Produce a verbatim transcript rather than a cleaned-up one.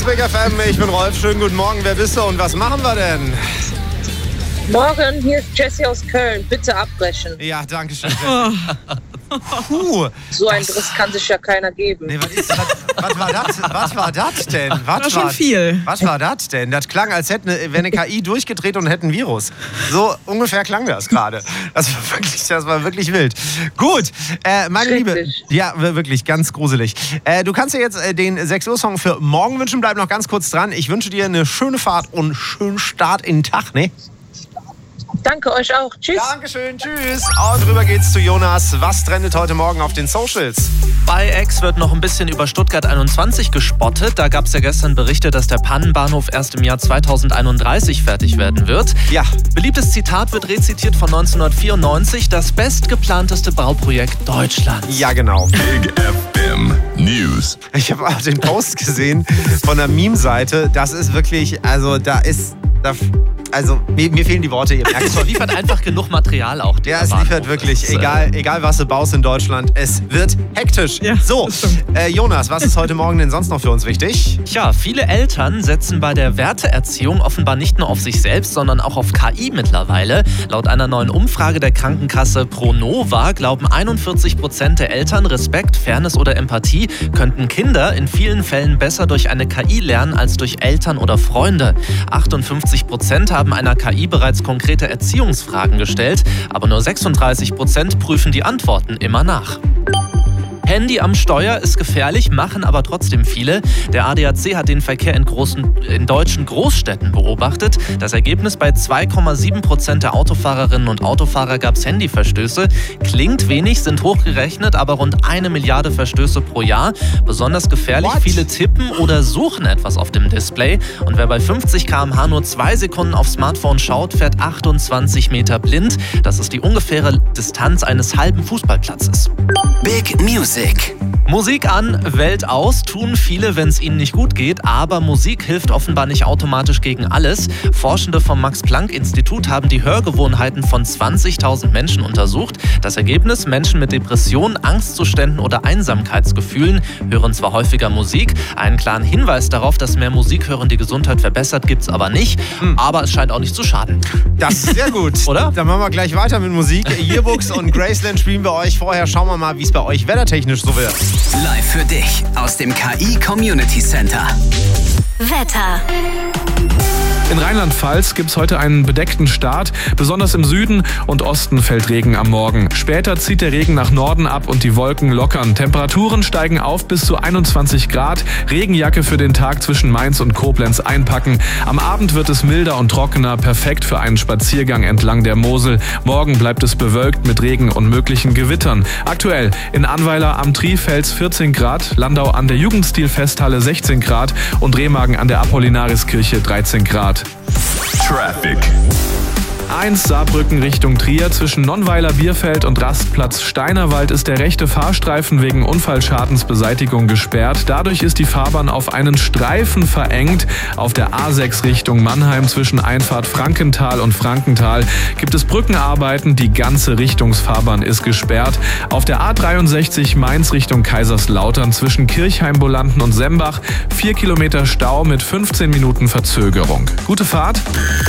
ist Big F M, ich bin Rolf. Schönen guten Morgen, wer bist du und was machen wir denn? Morgen, hier ist Jessie aus Köln. Bitte abbrechen. Ja, danke schön. Puh, so ein Driss kann sich ja keiner geben. Nee, was, ist, was, was war das? Was war das denn? Was war schon viel. Was war das denn? Das klang, als hätte eine, wäre eine K I durchgedreht und hätte ein Virus. So ungefähr klang das gerade. Das war wirklich, das war wirklich wild. Gut, äh, meine Liebe. Ja, wirklich ganz gruselig. Äh, du kannst dir jetzt äh, den sechs Uhr Song für morgen wünschen. Bleib noch ganz kurz dran. Ich wünsche dir eine schöne Fahrt und einen schönen Start in den Tag, ne? Danke euch auch. Tschüss. Dankeschön, tschüss. Und rüber geht's zu Jonas. Was trendet heute Morgen auf den Socials? Bei X wird noch ein bisschen über Stuttgart einundzwanzig gespottet. Da gab es ja gestern Berichte, dass der Pannenbahnhof erst im Jahr zweitausendeinunddreißig fertig werden wird. Ja. Beliebtes Zitat wird rezitiert von neunzehnhundertvierundneunzig. Das bestgeplanteste Bauprojekt Deutschlands. Ja, genau. Big F M News. Ich habe auch den Post gesehen von der Meme-Seite. Das ist wirklich, also da ist... Da Also, mir, mir fehlen die Worte, ihr merkt Es schon. liefert einfach genug Material auch. Ja, es liefert wirklich, ist, äh, egal, egal was du baust in Deutschland, es wird hektisch. Ja, so, äh, Jonas, was ist heute Morgen denn sonst noch für uns wichtig? Tja, viele Eltern setzen bei der Werteerziehung offenbar nicht nur auf sich selbst, sondern auch auf K I mittlerweile. Laut einer neuen Umfrage der Krankenkasse Pronova glauben einundvierzig Prozent der Eltern, Respekt, Fairness oder Empathie könnten Kinder in vielen Fällen besser durch eine K I lernen als durch Eltern oder Freunde. achtundfünfzig Prozent haben haben einer K I bereits konkrete Erziehungsfragen gestellt, aber nur sechsunddreißig Prozent prüfen die Antworten immer nach. Handy am Steuer ist gefährlich, machen aber trotzdem viele. Der A D A C hat den Verkehr in, großen, in deutschen Großstädten beobachtet. Das Ergebnis: bei zwei Komma sieben Prozent der Autofahrerinnen und Autofahrer gab es Handyverstöße. Klingt wenig, sind hochgerechnet, aber rund eine Milliarde Verstöße pro Jahr. Besonders gefährlich: What? Viele tippen oder suchen etwas auf dem Display. Und wer bei fünfzig Kilometer pro Stunde nur zwei Sekunden aufs Smartphone schaut, fährt achtundzwanzig Meter blind. Das ist die ungefähre Distanz eines halben Fußballplatzes. Big Music. Musik an, Welt aus, tun viele, wenn es ihnen nicht gut geht, aber Musik hilft offenbar nicht automatisch gegen alles. Forschende vom Max-Planck-Institut haben die Hörgewohnheiten von zwanzigtausend Menschen untersucht. Das Ergebnis: Menschen mit Depressionen, Angstzuständen oder Einsamkeitsgefühlen hören zwar häufiger Musik, einen klaren Hinweis darauf, dass mehr Musik hören die Gesundheit verbessert, gibt's aber nicht, hm. aber es scheint auch nicht zu schaden. Das ist sehr gut. Oder? Dann machen wir gleich weiter mit Musik. Yearbooks und Graceland spielen wir euch vorher. Schauen wir mal, wie es bei euch wettertechnisch so wird. Live für dich aus dem K I Community Center. Wetter. In Rheinland-Pfalz gibt es heute einen bedeckten Start. Besonders im Süden und Osten fällt Regen am Morgen. Später zieht der Regen nach Norden ab und die Wolken lockern. Temperaturen steigen auf bis zu einundzwanzig Grad. Regenjacke für den Tag zwischen Mainz und Koblenz einpacken. Am Abend wird es milder und trockener, perfekt für einen Spaziergang entlang der Mosel. Morgen bleibt es bewölkt mit Regen und möglichen Gewittern. Aktuell in Annweiler am Trifels vierzehn Grad, Landau an der Jugendstil-Festhalle sechzehn Grad und Remagen an der Apollinariskirche dreizehn Grad. Traffic. eins Saarbrücken Richtung Trier. Zwischen Nonnweiler Bierfeld und Rastplatz Steinerwald ist der rechte Fahrstreifen wegen Unfallschadensbeseitigung gesperrt. Dadurch ist die Fahrbahn auf einen Streifen verengt. Auf der A sechs Richtung Mannheim zwischen Einfahrt Frankenthal und Frankenthal gibt es Brückenarbeiten. Die ganze Richtungsfahrbahn ist gesperrt. Auf der A dreiundsechzig Mainz Richtung Kaiserslautern zwischen Kirchheim-Bolanden und Sembach vier Kilometer Stau mit fünfzehn Minuten Verzögerung. Gute Fahrt.